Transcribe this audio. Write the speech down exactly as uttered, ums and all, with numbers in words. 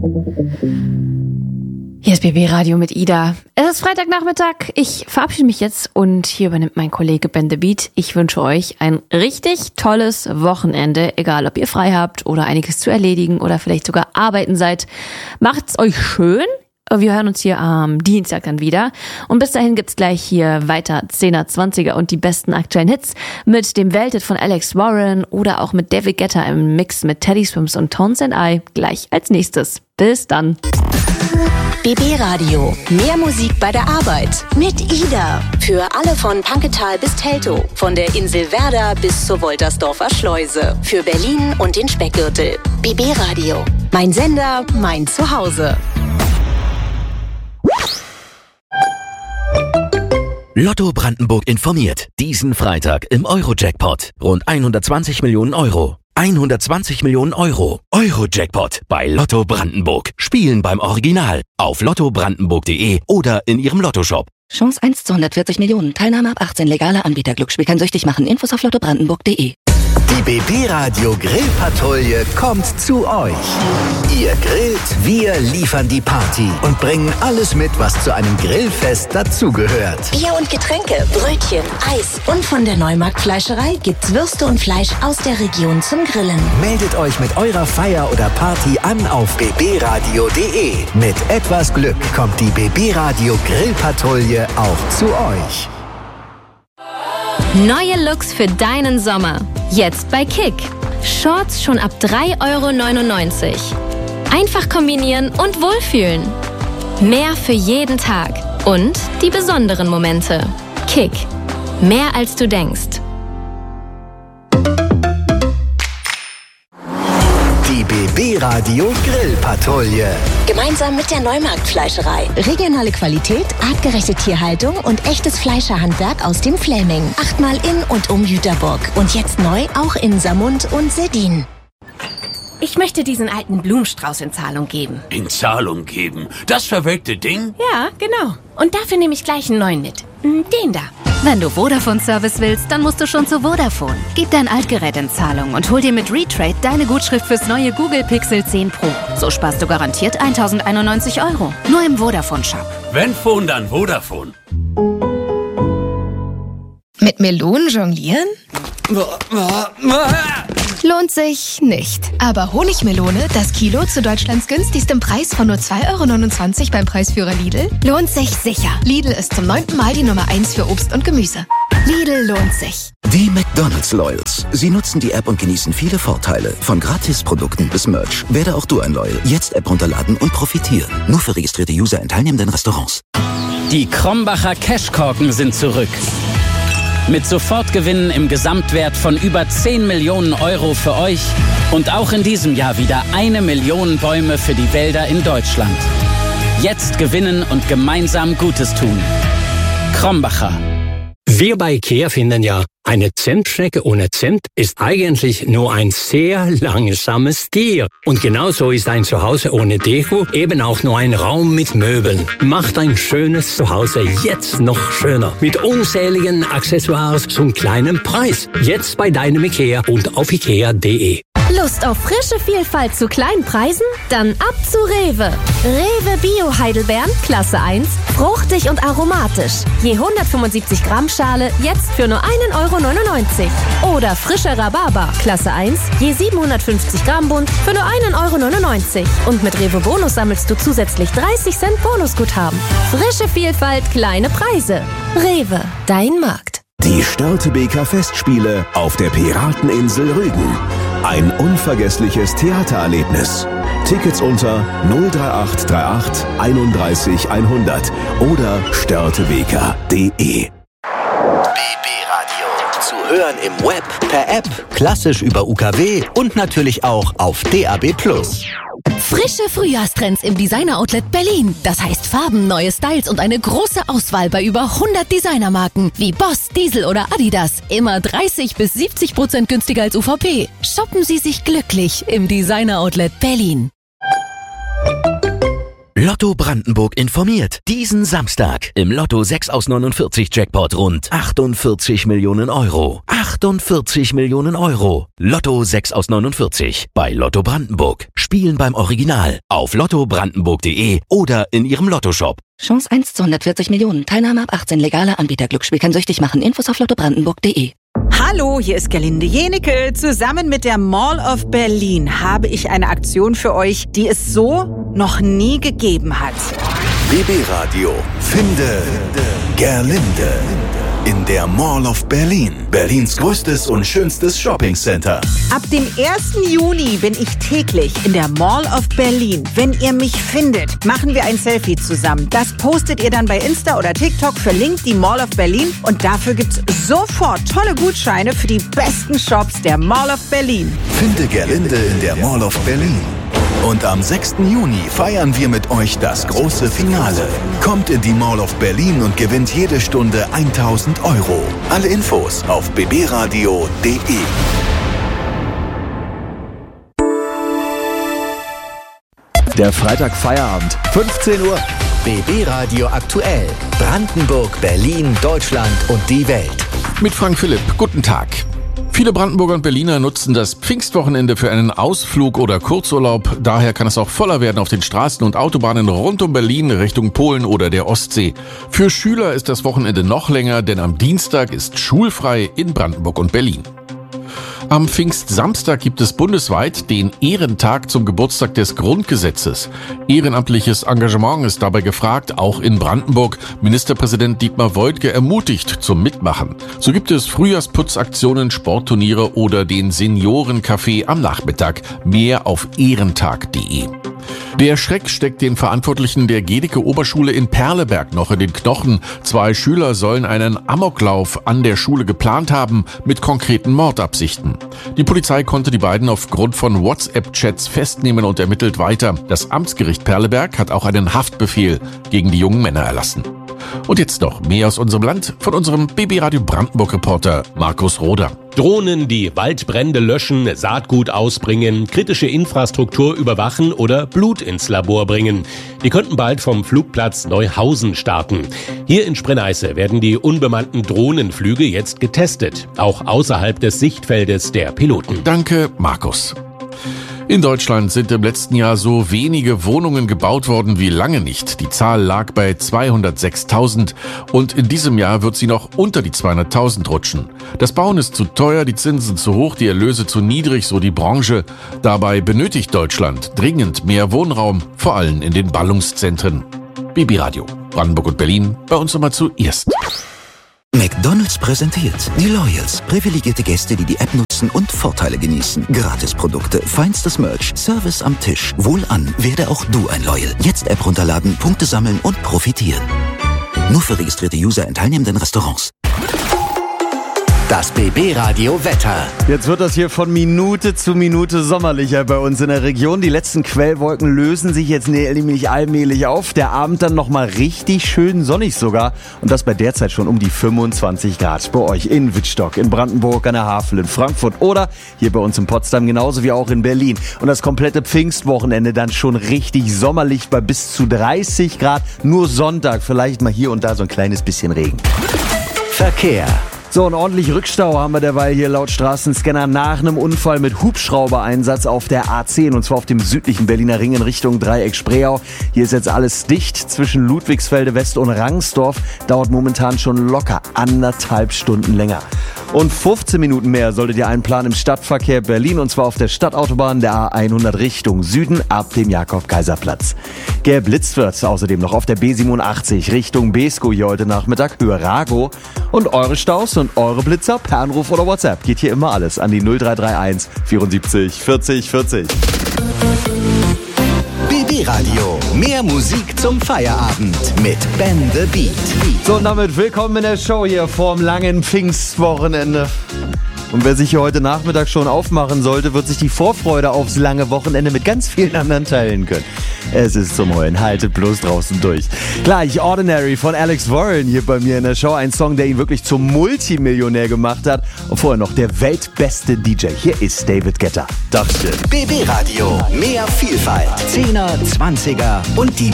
Hier ist B B Radio mit Ida. Es ist Freitagnachmittag. Ich verabschiede mich jetzt und hier übernimmt mein Kollege Ben The Beat. Ich wünsche euch ein richtig tolles Wochenende, egal ob ihr frei habt oder einiges zu erledigen oder vielleicht sogar arbeiten seid. Macht's euch schön. Wir hören uns hier am Dienstag dann wieder. Und bis dahin gibt's gleich hier weiter zehner, zwanziger und die besten aktuellen Hits mit dem Welthit von Alex Warren oder auch mit David Guetta im Mix mit Teddy Swims und Tones and I gleich als nächstes. Bis dann. B B Radio. Mehr Musik bei der Arbeit. Mit Ida. Für alle von Panketal bis Teltow. Von der Insel Werder bis zur Woltersdorfer Schleuse. Für Berlin und den Speckgürtel. B B Radio. Mein Sender, mein Zuhause. Lotto Brandenburg informiert. Diesen Freitag im Euro-Jackpot. Rund hundertzwanzig Millionen Euro. hundertzwanzig Millionen Euro. Euro-Jackpot bei Lotto Brandenburg. Spielen beim Original. Auf lotto brandenburg punkt de oder in Ihrem Lottoshop. Chance eins zu hundertvierzig Millionen. Teilnahme ab achtzehn. Legaler Anbieter. Glücksspiel kann süchtig machen. Infos auf lotto brandenburg punkt de. Die B B Radio Grillpatrouille kommt zu euch. Ihr grillt, wir liefern die Party und bringen alles mit, was zu einem Grillfest dazugehört. Bier und Getränke, Brötchen, Eis und von der Neumarkt Fleischerei gibt's Würste und Fleisch aus der Region zum Grillen. Meldet euch mit eurer Feier oder Party an auf b b radio punkt de. Mit etwas Glück kommt die B B Radio Grillpatrouille auch zu euch. Neue Looks für deinen Sommer. Jetzt bei Kick. Shorts schon ab drei Euro neunundneunzig. Einfach kombinieren und wohlfühlen. Mehr für jeden Tag. Und die besonderen Momente. Kick. Mehr als du denkst. Die B B Radio Grillpatrouille. Gemeinsam mit der Neumarkt Fleischerei. Regionale Qualität, artgerechte Tierhaltung und echtes Fleischerhandwerk aus dem Fläming. Achtmal in und um Jüterburg. Und jetzt neu auch in Samund und Seddin. Ich möchte diesen alten Blumenstrauß in Zahlung geben. In Zahlung geben? Das verwelkte Ding? Ja, genau. Und dafür nehme ich gleich einen neuen mit. Den da. Wenn du Vodafone-Service willst, dann musst du schon zu Vodafone. Gib dein Altgerät in Zahlung und hol dir mit Retrade deine Gutschrift fürs neue Google Pixel zehn Pro. So sparst du garantiert tausendeinundneunzig Euro. Nur im Vodafone-Shop. Wenn Phone, dann Vodafone. Mit Melonen jonglieren? Lohnt sich nicht. Aber Honigmelone, das Kilo zu Deutschlands günstigstem Preis von nur zwei Euro neunundzwanzig beim Preisführer Lidl, lohnt sich sicher. Lidl ist zum neunten Mal die Nummer eins für Obst und Gemüse. Lidl lohnt sich. Die McDonald's Loyals. Sie nutzen die App und genießen viele Vorteile. Von Gratisprodukten bis Merch. Werde auch du ein Loyal. Jetzt App runterladen und profitieren. Nur für registrierte User in teilnehmenden Restaurants. Die Krombacher Cashkorken sind zurück. Mit Sofortgewinnen im Gesamtwert von über zehn Millionen Euro für euch und auch in diesem Jahr wieder eine Million Bäume für die Wälder in Deutschland. Jetzt gewinnen und gemeinsam Gutes tun. Krombacher. Wir bei IKEA finden ja, eine Zentstrecke ohne Cent ist eigentlich nur ein sehr langsames Tier. Und genauso ist ein Zuhause ohne Deko eben auch nur ein Raum mit Möbeln. Macht ein schönes Zuhause jetzt noch schöner. Mit unzähligen Accessoires zum kleinen Preis. Jetzt bei deinem IKEA und auf ikea punkt de. Lust auf frische Vielfalt zu kleinen Preisen? Dann ab zu Rewe. Rewe Bio Heidelbeeren, Klasse eins, fruchtig und aromatisch. Je hundertfünfundsiebzig Gramm Schale, jetzt für nur ein Euro neunundneunzig. Oder frischer Rhabarber, Klasse eins, je siebenhundertfünfzig Gramm Bund, für nur ein Euro neunundneunzig. Und mit Rewe Bonus sammelst du zusätzlich dreißig Cent Bonusguthaben. Frische Vielfalt, kleine Preise. Rewe, dein Markt. Die Störtebeker Festspiele auf der Pirateninsel Rügen. Ein unvergessliches Theatererlebnis. Tickets unter null drei acht drei acht einunddreißig hundert oder störtebeker punkt de. B B Radio. Zu hören im Web, per App, klassisch über U K W und natürlich auch auf D A B plus. Frische Frühjahrstrends im Designer-Outlet Berlin. Das heißt Farben, neue Styles und eine große Auswahl bei über hundert Designermarken wie Boss, Diesel oder Adidas. Immer dreißig bis siebzig Prozent günstiger als U V P. Shoppen Sie sich glücklich im Designer-Outlet Berlin. Lotto Brandenburg informiert. Diesen Samstag im Lotto sechs aus neunundvierzig Jackpot rund achtundvierzig Millionen Euro. achtundvierzig Millionen Euro. Lotto sechs aus neunundvierzig bei Lotto Brandenburg. Spielen beim Original auf lotto brandenburg punkt de oder in Ihrem Lottoshop. Chance eins zu hundertvierzig Millionen. Teilnahme ab achtzehn. Legaler Anbieter. Glücksspiel kann süchtig machen. Infos auf lotto brandenburg punkt de. Hallo, hier ist Gerlinde Jenecke. Zusammen mit der Mall of Berlin habe ich eine Aktion für euch, die es so noch nie gegeben hat. B B Radio. Finde Gerlinde in der Mall of Berlin. Berlins größtes und schönstes Shoppingcenter. Ab dem ersten Juni bin ich täglich in der Mall of Berlin. Wenn ihr mich findet, machen wir ein Selfie zusammen. Das postet ihr dann bei Insta oder TikTok, verlinkt die Mall of Berlin und dafür gibt's sofort tolle Gutscheine für die besten Shops der Mall of Berlin. Finde Gerlinde in der Mall of Berlin. Und am sechsten Juni feiern wir mit euch das große Finale. Kommt in die Mall of Berlin und gewinnt jede Stunde tausend Euro. Alle Infos auf b b radio punkt de. Der Freitag-Feierabend, fünfzehn Uhr. B B Radio aktuell. Brandenburg, Berlin, Deutschland und die Welt. Mit Frank Philipp, guten Tag. Viele Brandenburger und Berliner nutzen das Pfingstwochenende für einen Ausflug oder Kurzurlaub. Daher kann es auch voller werden auf den Straßen und Autobahnen rund um Berlin Richtung Polen oder der Ostsee. Für Schüler ist das Wochenende noch länger, denn am Dienstag ist schulfrei in Brandenburg und Berlin. Am Pfingstsamstag gibt es bundesweit den Ehrentag zum Geburtstag des Grundgesetzes. Ehrenamtliches Engagement ist dabei gefragt, auch in Brandenburg. Ministerpräsident Dietmar Woidke ermutigt zum Mitmachen. So gibt es Frühjahrsputzaktionen, Sportturniere oder den Seniorencafé am Nachmittag. Mehr auf ehrentag punkt de. Der Schreck steckt den Verantwortlichen der Gedicke-Oberschule in Perleberg noch in den Knochen. Zwei Schüler sollen einen Amoklauf an der Schule geplant haben mit konkreten Mordabsichten. Die Polizei konnte die beiden aufgrund von WhatsApp-Chats festnehmen und ermittelt weiter. Das Amtsgericht Perleberg hat auch einen Haftbefehl gegen die jungen Männer erlassen. Und jetzt noch mehr aus unserem Land von unserem B B Radio Brandenburg-Reporter Markus Roder. Drohnen, die Waldbrände löschen, Saatgut ausbringen, kritische Infrastruktur überwachen oder Blut ins Labor bringen. Die könnten bald vom Flugplatz Neuhausen starten. Hier in Sprenneisse werden die unbemannten Drohnenflüge jetzt getestet, auch außerhalb des Sichtfeldes der Piloten. Danke, Markus. In Deutschland sind im letzten Jahr so wenige Wohnungen gebaut worden wie lange nicht. Die Zahl lag bei zweihundertsechstausend und in diesem Jahr wird sie noch unter die zweihunderttausend rutschen. Das Bauen ist zu teuer, die Zinsen zu hoch, die Erlöse zu niedrig, so die Branche. Dabei benötigt Deutschland dringend mehr Wohnraum, vor allem in den Ballungszentren. B B Radio, Brandenburg und Berlin, bei uns immer zuerst. McDonald's präsentiert die Loyals. Privilegierte Gäste, die die App nutzen und Vorteile genießen. Gratisprodukte, feinstes Merch, Service am Tisch. Wohlan, werde auch du ein Loyal. Jetzt App runterladen, Punkte sammeln und profitieren. Nur für registrierte User in teilnehmenden Restaurants. Das B B Radio Wetter. Jetzt wird das hier von Minute zu Minute sommerlicher bei uns in der Region. Die letzten Quellwolken lösen sich jetzt nämlich allmählich auf. Der Abend dann nochmal richtig schön sonnig sogar. Und das bei derzeit schon um die fünfundzwanzig Grad bei euch in Wittstock, in Brandenburg, an der Havel, in Frankfurt oder hier bei uns in Potsdam, genauso wie auch in Berlin. Und das komplette Pfingstwochenende dann schon richtig sommerlich bei bis zu dreißig Grad. Nur Sonntag vielleicht mal hier und da so ein kleines bisschen Regen. Verkehr. So, und ordentlich Rückstau haben wir derweil hier laut Straßenscanner nach einem Unfall mit Hubschraubereinsatz auf der A zehn und zwar auf dem südlichen Berliner Ring in Richtung Dreieck-Spreeau. Hier ist jetzt alles dicht zwischen Ludwigsfelde West und Rangsdorf. Dauert momentan schon locker anderthalb Stunden länger. Und fünfzehn Minuten mehr solltet ihr einplanen im Stadtverkehr Berlin und zwar auf der Stadtautobahn der A hundert Richtung Süden ab dem Jakob-Kaiser-Platz. Geblitzt wird außerdem noch auf der B siebenundachtzig Richtung Beeskow hier heute Nachmittag, Höhe Rago. Und eure Staus und eure Blitzer per Anruf oder WhatsApp geht hier immer alles an die null drei drei eins vierundsiebzig vierzig vierzig. B B Radio. Mehr Musik zum Feierabend mit Ben the Beat. So, und damit willkommen in der Show hier vorm langen Pfingstwochenende. Und wer sich hier heute Nachmittag schon aufmachen sollte, wird sich die Vorfreude aufs lange Wochenende mit ganz vielen anderen teilen können. Es ist zum Heulen, haltet bloß draußen durch. Gleich Ordinary von Alex Warren hier bei mir in der Show. Ein Song, der ihn wirklich zum Multimillionär gemacht hat. Und vorher noch der weltbeste D J. Hier ist David Guetta. Dachchen. B B Radio. Mehr Vielfalt. Zehner, Zwanziger und die